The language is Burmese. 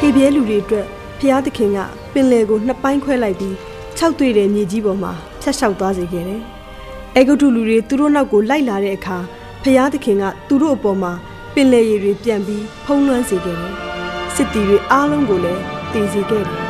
ဟေပြဲလူတွေအတွက်ဖျားသခင်ကပင်လယ်ကိုနှစ်ပိုင်းခွဲလိုက်ပြီး6တွေ့တဲ့မြေကြီးပေါ်မှာဖြတ်လျှောက်သွားစေခဲ့တယ်။အေဂုတ္တုလူတွေသူတို့နောက်ကိုလိုက်လာတဲ့အခါဖျားသခင်ကသူတို့အပေါ်မှာပင်လယ်ရေတွေပြန်ပြီးဖုံးလွှမ်းစေခဲ့တယ်။စစ်တီတွေအားလုံးကိုလည်းတည်စေခဲ့တယ်